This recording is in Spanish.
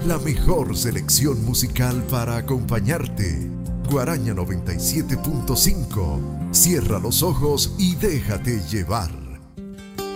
La mejor selección musical para acompañarte. Guaraña 97.5. Cierra los ojos y déjate llevar.